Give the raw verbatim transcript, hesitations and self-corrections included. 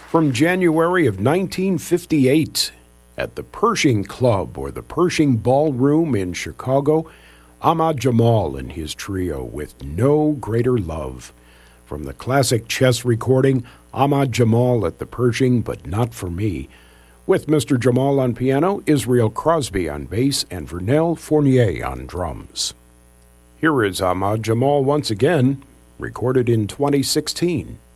from January of nineteen fifty-eight. At the Pershing Club, or the Pershing Ballroom in Chicago, Ahmad Jamal and his trio with No Greater Love. From the classic chess recording, Ahmad Jamal at the Pershing, But Not For Me, with Mister Jamal on piano, Israel Crosby on bass, and Vernel Fournier on drums. Here is Ahmad Jamal once again, recorded in twenty sixteen.